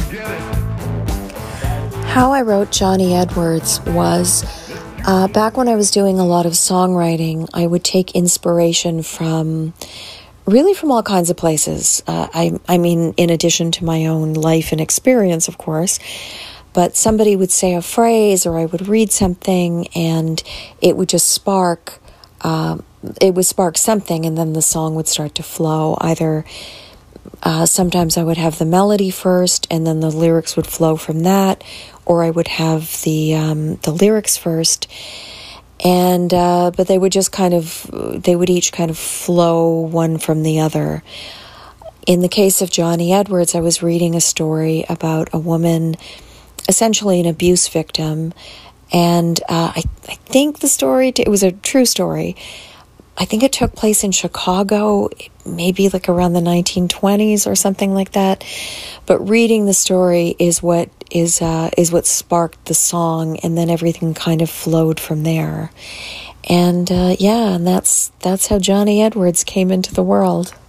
How I wrote Johnny Edwards was back when I was doing a lot of songwriting, I would take inspiration from all kinds of places. I mean, in addition to my own life and experience, of course, but somebody would say a phrase or I would read something and it would just spark something, and then the song would start to flow. Either sometimes I would have the melody first and then the lyrics would flow from that, or I would have the lyrics first, and but they would each kind of flow one from the other. In the case of Johnny Edwards, I was reading a story about a woman, essentially an abuse victim, and I think it was a true story. I think it took place in Chicago, maybe like around the 1920s or something like that. But reading the story is what sparked the song, and then everything kind of flowed from there. And and that's how Johnny Edwards came into the world.